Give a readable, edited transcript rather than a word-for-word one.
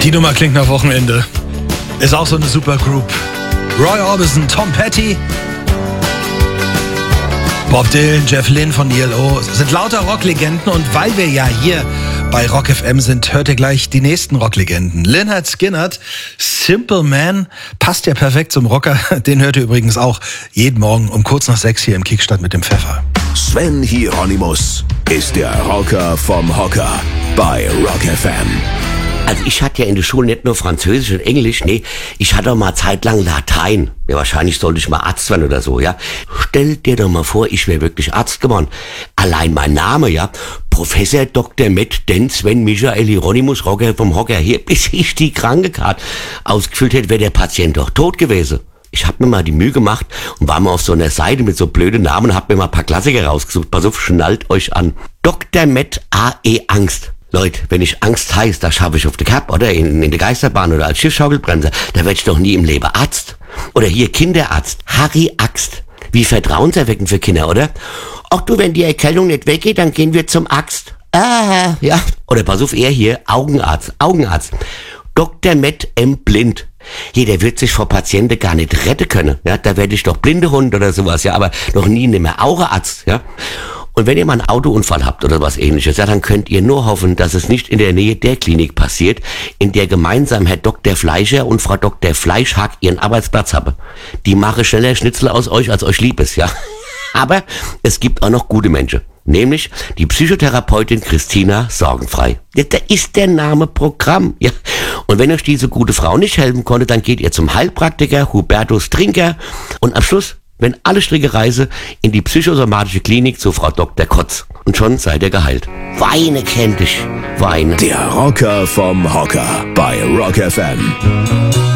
Die Nummer klingt nach Wochenende. Ist auch so eine super Group. Roy Orbison, Tom Petty, Bob Dylan, Jeff Lynne von ELO. Es sind lauter Rocklegenden und weil wir ja hier bei Rock FM sind, hört ihr gleich die nächsten Rocklegenden. Lynyrd Skynyrd, Simple Man, passt ja perfekt zum Rocker. Den hört ihr übrigens auch jeden Morgen um kurz nach 6 hier im Kickstart mit dem Pfeffer. Sven Hieronymus ist der Rocker vom Hocker bei Rock FM. Also ich hatte ja in der Schule nicht nur Französisch und Englisch, nee, ich hatte auch mal zeitlang Latein. Ja, wahrscheinlich sollte ich mal Arzt werden oder so, ja. Stell dir doch mal vor, ich wäre wirklich Arzt geworden. Allein mein Name, ja, Professor Dr. Med. Sven Michael Hieronymus, Rocker vom Hocker, hier, bis ich die Krankekarte ausgefüllt hätte, wäre der Patient doch tot gewesen. Ich hab mir mal die Mühe gemacht und war mal auf so einer Seite mit so blöden Namen und hab mir mal ein paar Klassiker rausgesucht. Pass auf, schnallt euch an. Dr. Med. A.E. Angst. Leute, wenn ich Angst heiße, da schaffe ich auf der Kap oder in der Geisterbahn oder als Schiffschaukelbremser, da werde ich doch nie im Leben Arzt. Oder hier Kinderarzt, Harry Axt. Wie vertrauenserweckend für Kinder, oder? Ach du, wenn die Erkältung nicht weggeht, dann gehen wir zum Axt. Ah, ja. Oder pass auf, er hier, Augenarzt. Dr. Med. M. Blind. Hier, der wird sich vor Patienten gar nicht retten können. Ja, da werde ich doch Blindehund oder sowas, ja, aber noch nie mehr Augearzt, ja. Und wenn ihr mal einen Autounfall habt oder was ähnliches, ja, dann könnt ihr nur hoffen, dass es nicht in der Nähe der Klinik passiert, in der gemeinsam Herr Dr. Fleischer und Frau Dr. Fleischhack ihren Arbeitsplatz haben. Die machen schneller Schnitzel aus euch, als euch lieb ist, ja. Aber es gibt auch noch gute Menschen. Nämlich die Psychotherapeutin Christina Sorgenfrei. Ja, da ist der Name Programm, ja. Und wenn euch diese gute Frau nicht helfen konnte, dann geht ihr zum Heilpraktiker Hubertus Trinker und am Schluss, wenn alle Stricke reise, in die psychosomatische Klinik zu Frau Dr. Kotz. Und schon seid ihr geheilt. Weine kennt dich, weine. Der Rocker vom Hocker bei Rock FM.